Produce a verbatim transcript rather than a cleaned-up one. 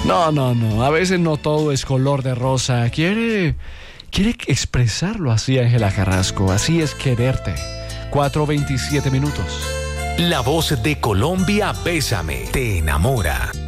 No, no, no. A veces no todo es color de rosa. Quiere, quiere expresarlo así, Ángela Carrasco. Así es quererte. cuatro veintisiete minutos. La voz de Colombia, Bésame, te enamora.